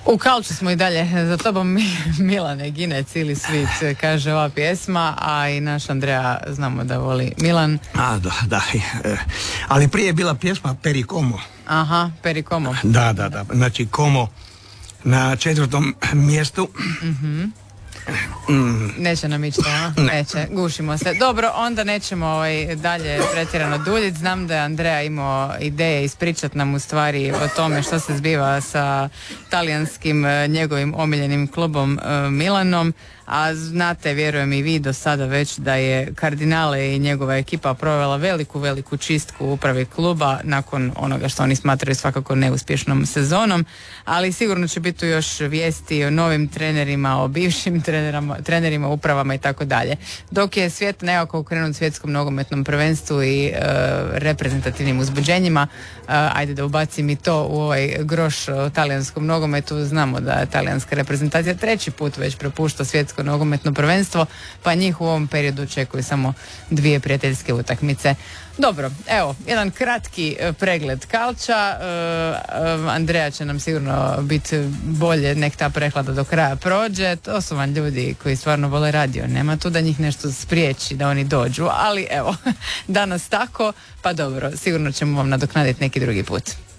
U Kalču smo i dalje, za tobom Milane gine cili svit, kaže ova pjesma, a i naš Andreja znamo da voli Milan. Da, ali prije je bila pjesma Perikomo. Aha, Perikomo. Da, znači Komo na 4. mjestu. Neće nam ići, neće, gušimo se. Dobro, onda nećemo dalje pretjerano duljiti. Znam da je Andreja imao ideje ispričati nam u stvari o tome što se zbiva sa talijanskim njegovim omiljenim klubom Milanom, a znate, vjerujem i vi do sada već da je Kardinale i njegova ekipa provela veliku čistku u upravi kluba nakon onoga što oni smatraju svakako neuspješnom sezonom, ali sigurno će biti tu još vijesti o novim trenerima, o bivšim trenerima, upravama i tako dalje. Dok je svijet nekako okrenut svjetskom nogometnom prvenstvu i reprezentativnim uzbuđenjima, ajde da ubacim i to u ovaj groš o talijanskom nogometu. Znamo da je talijanska reprezentacija 3. put već prepušta svjetsko nogometno prvenstvo, pa njih u ovom periodu očekuju samo 2 prijateljske utakmice. Dobro, evo, jedan kratki pregled Kalča. Andreja će nam sigurno biti bolje, nek ta prehlada do kraja prođe. To su vam ljudi koji stvarno vole radio. Nema tu da njih nešto spriječi da oni dođu, ali evo, danas tako, pa dobro, sigurno ćemo vam nadoknaditi neki drugi put.